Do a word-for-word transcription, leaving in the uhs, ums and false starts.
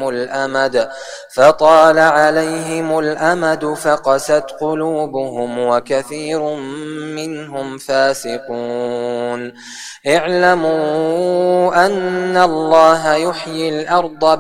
عليهم الأمد فطال عليهم الأمد فقست قلوبهم وكثير منهم فاسقون. اعلموا أن الله يحيي الأرض